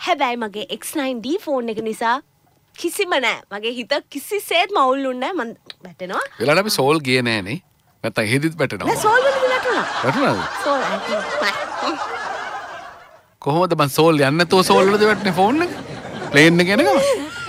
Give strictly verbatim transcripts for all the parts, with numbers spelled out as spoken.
හැබැයි මගේ X nine D phone එක නිසා කිසිම නෑ. මගේ හිත කිසිසේත් මවුල්ුන්නේ නෑ. මම වැටෙනවා. වෙලාවට අපි සෝල් ගියේ නෑනේ. නැත්තම් එහෙදිත් වැටෙනවා. නෑ සෝල් වලදී වැටුණා. වැටුණාද? සෝල් කොහොමද මං සෝල් යන්නේ නැතුව සෝල් වලද වැටුනේ ෆෝන් එක? ප්ලේන් එක යනකම.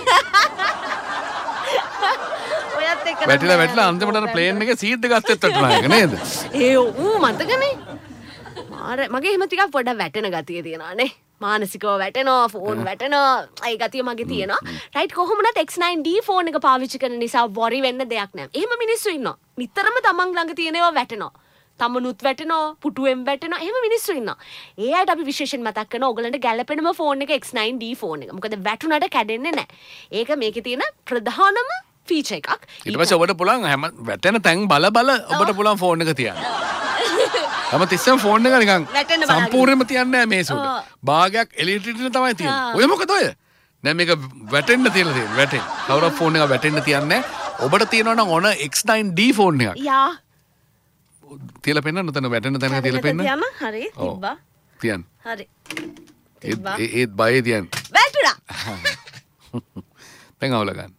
ඔයත් එක්ක වැටිලා වැටිලා අන්තිමට අර ප්ලේන් එකේ සීට් එක අස්සෙත් වැටුණා ඒක නේද? ඒ ඌ මතකනේ. මාර මගේ එහෙම ටිකක් පොඩ්ඩක් වැටෙන ගතිය තියෙනවා නේ. මානසිකව වැටෙනවා ෆෝන් වැටෙනවා ඒ ගතිය මගේ තියෙනවා. Right කොහොමනත් X nine D phone එක පාවිච්චි කරන නිසා වොරි වෙන්න දෙයක් නෑ. එහෙම මිනිස්සු ඉන්නවා. නිතරම තමන් ළඟ තියෙනවා වැටෙනවා. තමනුත් වැටෙනවා පුටුවෙන් වැටෙනවා එහෙම මිනිස්සු ඉන්නවා. ඒ අයට අපි විශේෂයෙන් මතක් කරනවා ඔයගලන්ට ගැළපෙනම ෆෝන් එක X nine D ෆෝන් එක. මොකද වැටුණාට කැඩෙන්නේ නැහැ. ඒක මේකේ තියෙන ප්‍රධානම ෆීචර් එකක්. ඊට පස්සේ ඔබට පුළුවන් හැම වැටෙන තැන් බල බල ඔබට පුළුවන් ෆෝන් එක තියන්න. හැම තිස්සෙම ෆෝන් එක නිකන් සම්පූර්ණයෙන්ම තියන්නේ නැහැ මේ සුඩ. භාගයක් එළියට ඉන්න තමයි තියන්නේ. ඔය මොකද ඔය? දැන් මේක වැටෙන්න තියලා තියෙන්නේ. වැටෙන්න. කවුරුත් ෆෝන් එක වැටෙන්න තියන්නේ නැහැ. ඔබට තියෙනවා නම් ඕන X nine D ෆෝන් එකක්. යා තියලා පෙන්නන්න උතන වැටෙන තැනක තියලා පෙන්නන්න. තියම හරි තිබ්බා. තියන්න. හරි. තිබ්බා. ඒත් බයේ තියන්න. වැටුණා. දැන් අවුල ගන්න.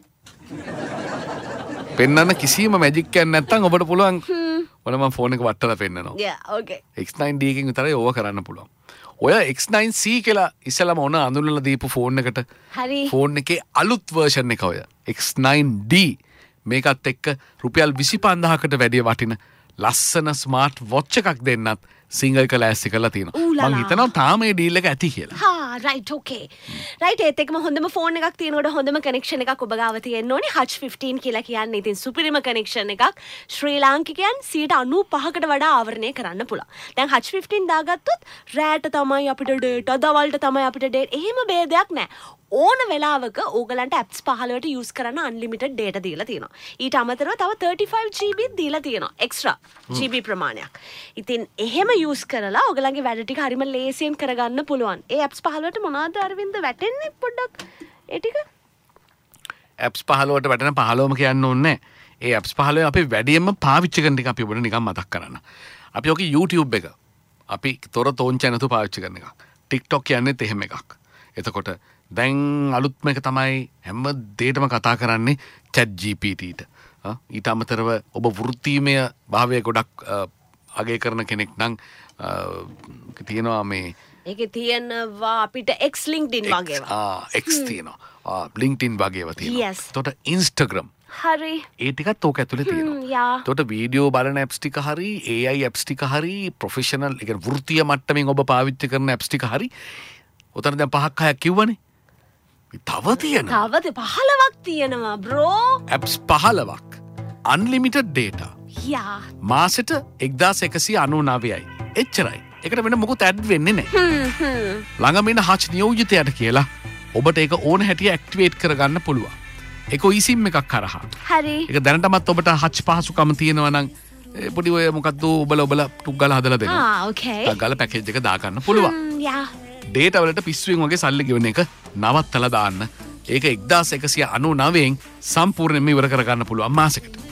පෙන්නන්න කිසිම මැජික් එකක් නැත්තම් ඔබට පුළුවන් ඔන්න මම ෆෝන් එක වට්ටලා පෙන්නනවා. Yeah, okay. X nine D එකෙන් විතරයි ඕව කරන්න පුළුවන්. ඔය X nine C කියලා ඉස්සලම ඕන අඳුනලා දීපු ෆෝන් එකට හරි. ෆෝන් එකේ අලුත් වර්ෂන් එක ඔය X nine D මේකත් එක්ක රුපියල් විසිපන්දාහකට වැඩිය වටින ලස්සන ස්මාර්ට් වොච් එකක් දෙන්නත් සිංගල් කලෑස්ති කරලා තියෙනවා. මං හිතනවා තාම මේ ඩීල් එක ඇති කියලා. හා රයිට් ඕකේ. රයිට් ඒත් එක්කම හොඳම ෆෝන් එකක් තියෙනකොට හොඳම කනෙක්ෂන් එකක් ඔබ ගාව තියෙන්න ඕනේ. Hutch fifteen කියලා කියන්නේ ඉතින් සුපිරිම කනෙක්ෂන් එකක්. ශ්‍රී ලාංකිකයන් සියයට අනූපහකට වඩා ආවරණය කරන්න පුළුවන්. දැන් Hutch fifteen දාගත්තොත් රෑට තමයි අපිට ඩේටා, දවල්ට තමයි අපිට ඩේටා. එහෙම ભેදයක් නැහැ. ඕන වෙලාවක ඕගලන්ට ඇප්ස් පහළවට යූස් කරන්න අන්ලිමිටඩ් ඩේටා දීලා තියෙනවා. ඊට අමතරව තව thirty-five G B දීලා තියෙනවා. එක්ස්ට්‍රා G B ප්‍රමාණයක්. ඉතින් එහෙම යූස් කරලා ඔයගලගේ වැඩ ටික හරිම ලේසියෙන් කරගන්න පුළුවන්. ඒ ඇප්ස් පහළවට මොනවද අරවින්ද වැටෙන්නේ පොඩ්ඩක් ඒ ටික? ඇප්ස් පහළවට වැටෙන පහළවම කියන්න ඕනේ. ඒ ඇප්ස් පහළවෙන් අපි වැඩියෙන්ම පාවිච්චි කරන ටික අපි ඔබට නිකන් මතක් කරන්න. අපි ඔක YouTube එක අපි තොර තෝංච නැතුව පාවිච්චි කරන එකක්. TikTok කියන්නේත් එහෙම එකක්. එතකොට දැන් අලුත්ම එක තමයි හැම දෙයකම කතා කරන්නේ chat G P T ට. ඊට අමතරව ඔබ වෘත්තීමය භාවය ගොඩක් අගය කරන කෙනෙක් නම් තියෙනවා මේ ඒකේ තියෙනවා අපිට X LinkedIn වගේ ඒවා. ආ X තියෙනවා. ආ LinkedIn වගේ ඒවා තියෙනවා. Yes. එතකොට Instagram. හරි. ඒ ටිකත් ඕක ඇතුලේ තියෙනවා. යා. එතකොට වීඩියෝ බලන apps ටික හරි A I apps ටික හරි ප්‍රොෆෙෂනල් ඒ කියන්නේ වෘත්තීය මට්ටමින් ඔබ පාවිච්චි කරන apps ටික හරි උතන දැන් පහක් හයක් කිව්වනේ. තව තියෙනවා. තවද පහළවක් තියෙනවා බ්‍රෝ. apps පහළවක්. unlimited data. යා. මාසෙට එක්දාස් එකසිය අනූනවයයි. එච්චරයි. ඒකට වෙන මොකුත් ඇඩ් වෙන්නේ නැහැ. හ්ම් හ්ම්. ළඟම ඉන්න Hutch නියෝජිතයාට කියලා ඔබට ඒක ඕන හැටියට ඇක්ටිවේට් කරගන්න පුළුවන්. ඒක eSIM එකක් කරහා. හරි. ඒක දැනටමත් ඔබට Hutch පහසුකම තියෙනවා නම් පොඩි ඔය මොකද්ද ඔබලා ඔබලා ටුක් ගාලා හදලා දෙනවා. ආ ඕකේ. ටක් ගාලා පැකේජ් එක දා ගන්න පුළුවන්. යා. ඩේටා වලට පිස්සුවෙන් වගේ සල්ලි ගෙවන එක නවත්තලා දාන්න. ඒක එක්දාස් එකසිය අනූනවයෙන් සම්පූර්ණයෙන්ම ඉවර කරගන්න පුළුවන් මාසෙකට.